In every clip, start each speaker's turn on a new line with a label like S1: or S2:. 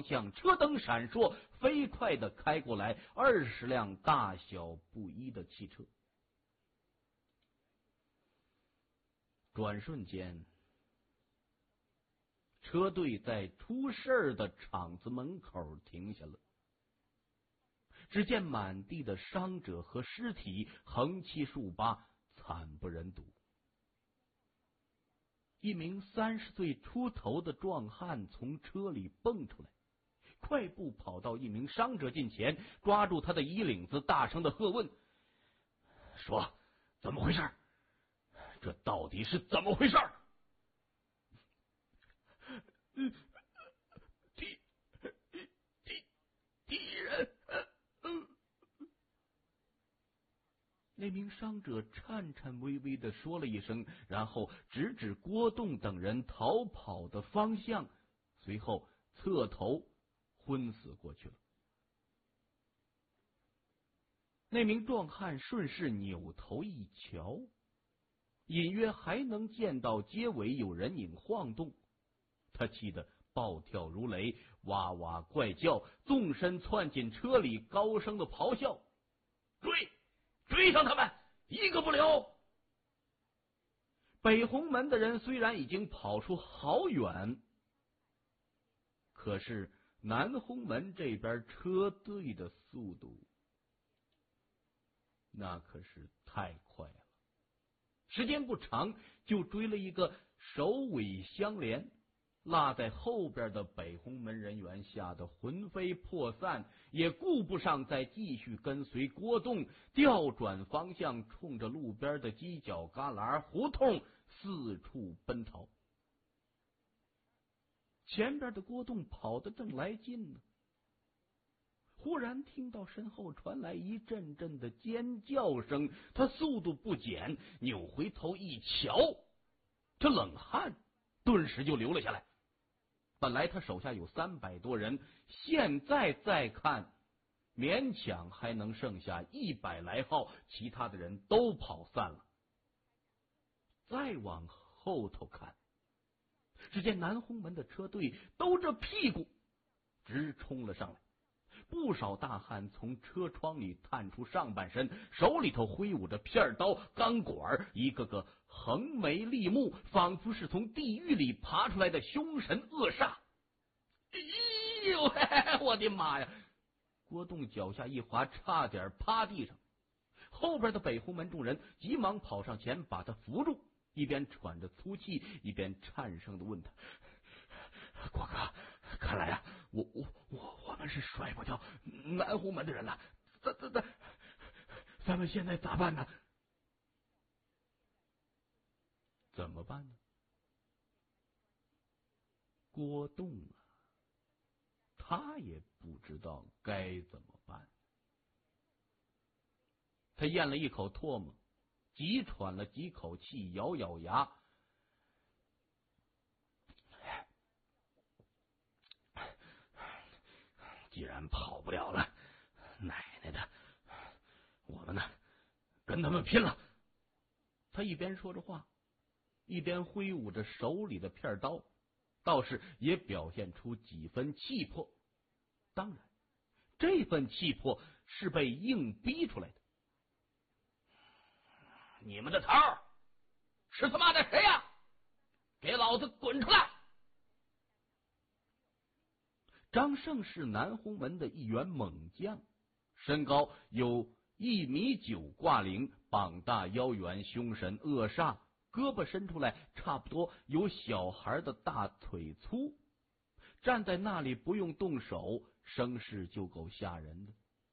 S1: 向，车灯闪烁，飞快地开过来20辆大小不一的汽车。转瞬间，车队在出事的厂子门口停下了。只见满地的伤者和尸体横七竖八，惨不忍睹。一名30岁出头的壮汉从车里蹦出来，快步跑到一名伤者近前，抓住他的衣领子，大声的喝问：“说，怎么回事？这到底是怎么回事？”敌人。那名伤者颤颤巍巍地说了一声，然后指指郭栋等人逃跑的方向，随后侧头昏死过去了。那名壮汉顺势扭头一瞧，隐约还能见到街尾有人影晃动，他气得暴跳如雷，哇哇怪叫，纵身窜进车里，高声的咆哮：“追上他们，一个不留！”北红门的人虽然已经跑出好远，可是南红门这边车队的速度那可是太快了，时间不长就追了一个首尾相连，落在后边的北红门人员吓得魂飞魄散，也顾不上再继续跟随郭栋，调转方向，冲着路边的犄角旮旯胡同四处奔逃。前边的郭栋跑得正来劲呢，忽然听到身后传来一阵阵的尖叫声，他速度不减，扭回头一瞧，这冷汗顿时就流了下来。本来他手下有300多人，现在再看，勉强还能剩下100来号，其他的人都跑散了。再往后头看，只见南红门的车队兜着屁股直冲了上来，不少大汉从车窗里探出上半身，手里头挥舞着片刀、钢管，一个个横眉立目，仿佛是从地狱里爬出来的凶神恶煞。哎呦，我的妈呀！郭栋脚下一滑，差点趴地上。后边的北红门众人急忙跑上前把他扶住，一边喘着粗气，一边颤声的问他：“郭哥，看来我们是甩不掉南红门的人了，咱们现在咋办呢？”怎么办呢？郭栋啊，他也不知道该怎么办。他咽了一口唾沫，急喘了几口气，咬咬牙，既然跑不了了，奶奶的，我们呢，跟他们拼了！他一边说着话，一边挥舞着手里的片刀，倒是也表现出几分气魄。当然，这份气魄是被硬逼出来的。你们的头是他妈的谁呀？给老子滚出来！张胜是南红门的一员猛将，身高有1.9米挂零，膀大腰圆，凶神恶煞，胳膊伸出来差不多有小孩的大腿粗，站在那里不用动手，声势就够吓人的。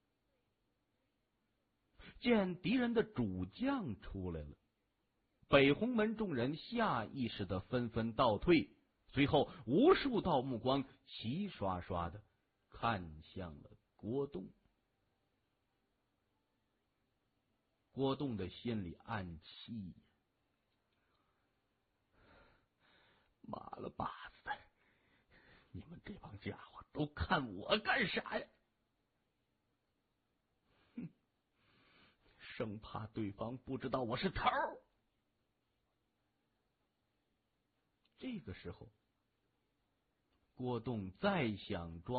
S1: 见敌人的主将出来了，北红门众人下意识的纷纷倒退，随后无数道目光齐刷刷的看向了郭栋。郭栋的心里暗气呀，妈了巴子的，你们这帮家伙都看我干啥呀？生怕对方不知道我是头。这个时候，郭栋再想装